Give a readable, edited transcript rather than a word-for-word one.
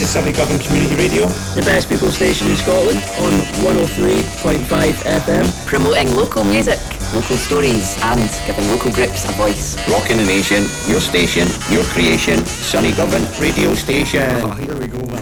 Sunny Govan Community Radio, the best people station in Scotland on 103.5 FM. Promoting local music, local stories, and giving local groups a voice. Rockin' the nation, your station, your creation, Sunny Govan Radio Station. here we go, man.